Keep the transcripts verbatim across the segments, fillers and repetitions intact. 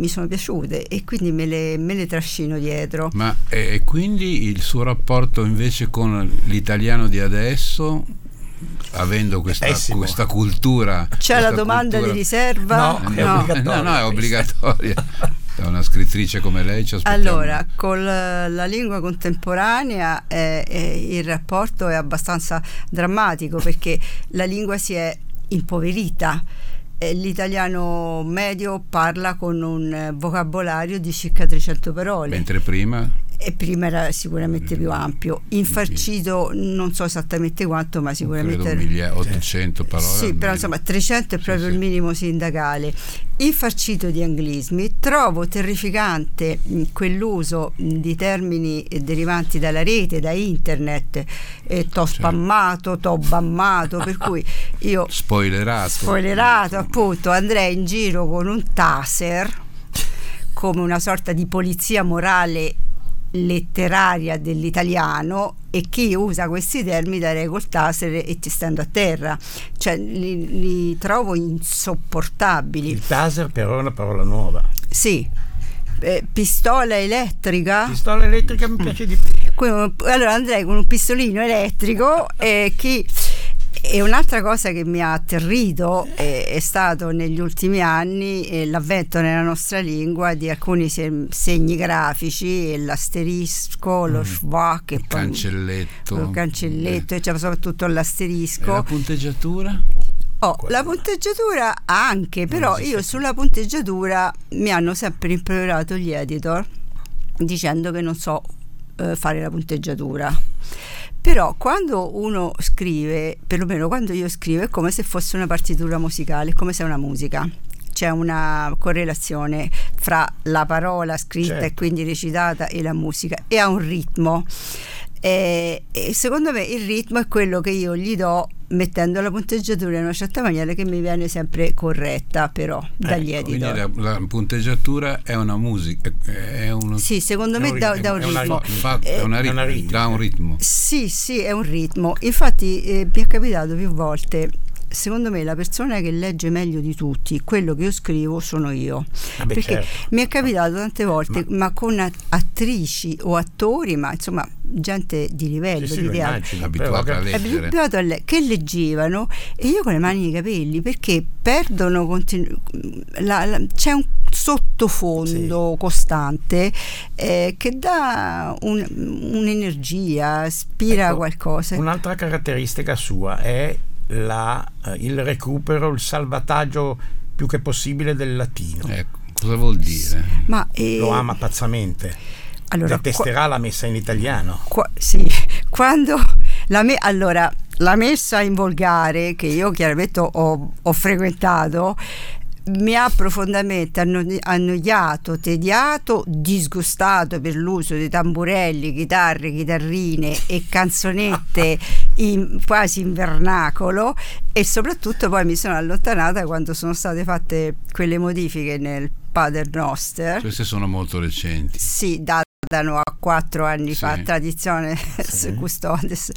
mi sono piaciute e quindi me le, me le trascino dietro. Ma e quindi il suo rapporto invece con l'italiano di adesso, avendo questa, questa cultura, c'è questa la domanda cultura... di riserva? No, no. è obbligatoria. No, no, è obbligatoria. Da una scrittrice come lei ci aspettiamo. Allora, con la, la lingua contemporanea eh, eh, il rapporto è abbastanza drammatico, perché la lingua si è impoverita. Eh, l'italiano medio parla con un vocabolario di circa trecento parole. Mentre prima? E prima era sicuramente più ampio, infarcito non so esattamente quanto, ma sicuramente credo ottocento parole. Sì, però insomma trecento è proprio sì, il sì. minimo sindacale. Infarcito di anglismi. Trovo terrificante quell'uso di termini derivanti dalla rete, da internet, eh, t'ho spammato, t'ho bammato, per cui io spoilerato spoilerato appunto, andrei in giro con un taser come una sorta di polizia morale letteraria dell'italiano, e chi usa questi termini darei col taser e ti stendo a terra, cioè li, li trovo insopportabili. Il taser però è una parola nuova. Sì, eh, pistola elettrica. Pistola elettrica mi piace di più. Allora andrei con un pistolino elettrico e chi... E un'altra cosa che mi ha atterrito è, è stato negli ultimi anni eh, l'avvento nella nostra lingua di alcuni se, segni grafici, l'asterisco, lo schwach, il cancelletto, lo cancelletto, eh. cioè soprattutto l'asterisco. E la punteggiatura? Oh, la punteggiatura anche, però io sulla punteggiatura mi hanno sempre rimproverato gli editor dicendo che non so eh, fare la punteggiatura. Però quando uno scrive, perlomeno quando io scrivo, è come se fosse una partitura musicale, è come se è una musica. C'è una correlazione fra la parola scritta, certo, e quindi recitata, e la musica, e ha un ritmo. E, e secondo me il ritmo è quello che io gli do mettendo la punteggiatura in una certa maniera che mi viene sempre corretta, però dagli ecco, editor. Quindi la, la punteggiatura è una musica, è uno, sì, secondo me dà un ritmo, fa, è una ritmo, è una dà un ritmo. Sì, sì, è un ritmo. Infatti eh, mi è capitato più volte. Secondo me la persona che legge meglio di tutti quello che io scrivo sono io. Ah beh, perché certo. mi è capitato tante volte, ma, ma con attrici o attori, ma insomma gente di livello, sì, di sì, teatro, abituato a leggere, abituato a le- che leggevano, e io con le mani nei capelli, perché perdono continu- la, la, c'è un sottofondo sì. costante eh, che dà un, un'energia, ispira ecco, qualcosa. Un'altra caratteristica sua è La, il recupero, il salvataggio più che possibile del latino. Ecco, cosa vuol dire? Ma, eh, lo ama pazzamente. Allora, detesterà qua, la messa in italiano. Qua, sì, quando la me, allora la messa in volgare, che io chiaramente ho, ho frequentato, mi ha profondamente annoiato, tediato, disgustato per l'uso di tamburelli, chitarre, chitarrine e canzonette in, quasi in vernacolo, e soprattutto poi mi sono allontanata quando sono state fatte quelle modifiche nel Pater Noster. Queste sono molto recenti. Sì, datano a quattro anni sì. fa, tradizione sì. custodes.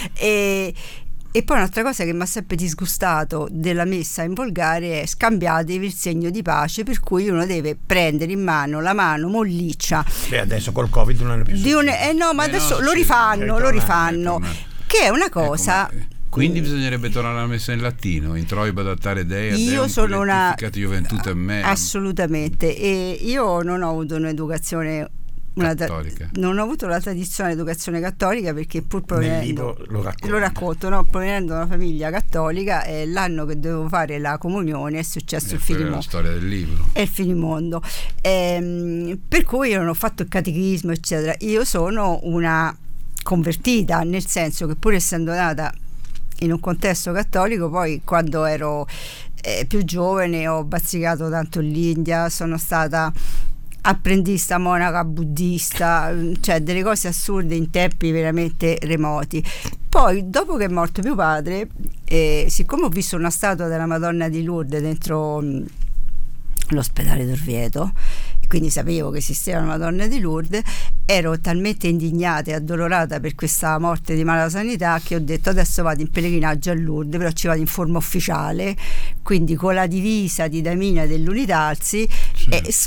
E E poi un'altra cosa che mi ha sempre disgustato della messa in volgare è: scambiatevi il segno di pace, per cui uno deve prendere in mano la mano molliccia. Beh, adesso col Covid non è più di un, eh no, ma eh adesso no, lo rifanno, sì, lo rifanno, che è una cosa. Ecco, quindi bisognerebbe tornare alla messa in latino, introibo adattare dei, io sono una gioventù me. Assolutamente, e io non ho avuto un'educazione Una cattolica. Non ho avuto la tradizione di educazione cattolica, perché pur provenendo lo racconto, lo racconto no? provenendo da una famiglia cattolica, eh, l'anno che dovevo fare la comunione è successo e il finimondo. È la storia del libro. È il finimondo. Ehm, per cui io non ho fatto il catechismo, eccetera. Io sono una convertita, nel senso che pur essendo nata in un contesto cattolico, poi quando ero eh, più giovane ho bazzicato tanto l'India, sono stata apprendista monaca buddista, cioè delle cose assurde in tempi veramente remoti. Poi dopo che è morto mio padre, eh, siccome ho visto una statua della Madonna di Lourdes dentro mh, l'ospedale d'Orvieto, quindi sapevo che esisteva la Madonna di Lourdes, ero talmente indignata e addolorata per questa morte di mala sanità che ho detto: adesso vado in pellegrinaggio a Lourdes, però ci vado in forma ufficiale, quindi con la divisa di damina dell'Unitalsi, sì. e